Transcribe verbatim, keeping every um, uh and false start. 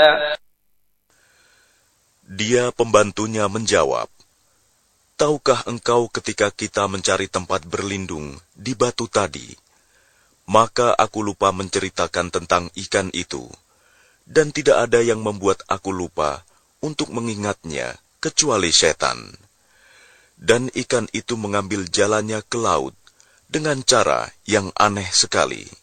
Dia pembantunya menjawab, "Tahukah engkau ketika kita mencari tempat berlindung di batu tadi, maka aku lupa menceritakan tentang ikan itu, dan tidak ada yang membuat aku lupa untuk mengingatnya kecuali setan. Dan ikan itu mengambil jalannya ke laut dengan cara yang aneh sekali."